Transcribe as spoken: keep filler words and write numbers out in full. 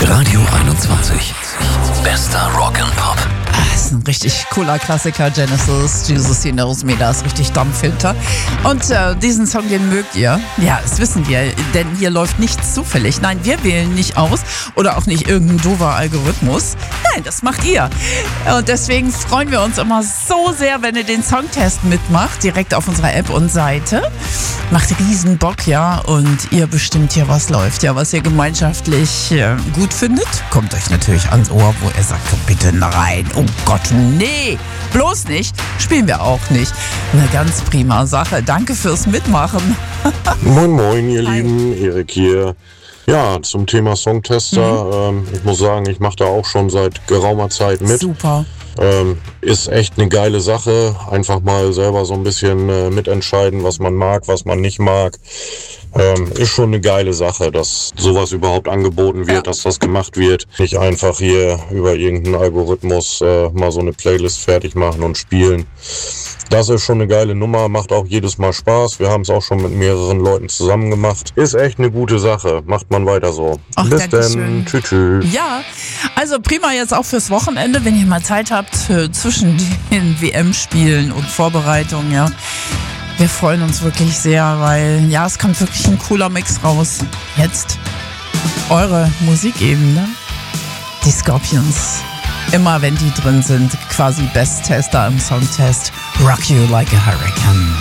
Radio einundzwanzig. Bester Rock and Pop. Das ist ein richtig cooler Klassiker, Genesis, Jesus He Knows Me, da ist richtig Dampf hinter. Und äh, diesen Song, den mögt ihr. Ja, das wissen wir, denn hier läuft nichts zufällig. Nein, wir wählen nicht aus oder auch nicht irgendein doofer Algorithmus. Nein, das macht ihr. Und deswegen freuen wir uns immer so sehr, wenn ihr den Songtest mitmacht, direkt auf unserer App und Seite. Macht riesen Bock, ja, und ihr bestimmt hier, was läuft, ja, was ihr gemeinschaftlich äh, gut findet. Kommt euch natürlich ans Ohr, wo ihr sagt, komm bitte rein. Oh Gott, nee, bloß nicht. Spielen wir auch nicht. Eine ganz prima Sache. Danke fürs Mitmachen. Moin, moin, ihr Hi. Lieben. Erik hier. Ja, zum Thema Songtester. Mhm. Ähm, ich muss sagen, ich mache da auch schon seit geraumer Zeit mit. Super. Ähm, ist echt eine geile Sache. Einfach mal selber so ein bisschen äh, mitentscheiden, was man mag, was man nicht mag. Ähm, ist schon eine geile Sache, dass sowas überhaupt angeboten wird, Ja. dass das gemacht wird. Nicht einfach hier über irgendeinen Algorithmus äh, mal so eine Playlist fertig machen und spielen. Das ist schon eine geile Nummer, macht auch jedes Mal Spaß. Wir haben es auch schon mit mehreren Leuten zusammen gemacht. Ist echt eine gute Sache. Macht man weiter so. Ach, Bis Dankeschön. dann. Tschüss. Tschüss. Ja, also prima jetzt auch fürs Wochenende, wenn ihr mal Zeit habt äh, zwischen den W M-Spielen und Vorbereitungen, ja. Wir freuen uns wirklich sehr, weil ja, es kommt wirklich ein cooler Mix raus. Jetzt eure Musikebene, die Scorpions. Immer wenn die drin sind, quasi Besttester im Songtest. Rock You Like a Hurricane.